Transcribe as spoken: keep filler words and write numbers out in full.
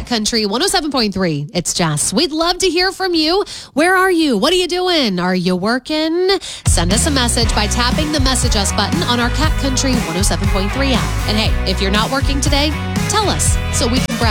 Country one oh seven point three. It's Jess. We'd love to hear from you. Where are you? What are you doing? Are you working? Send us a message by tapping the Message Us button on our Cat Country one oh seven point three app. And hey, if you're not working today, tell us so we can browse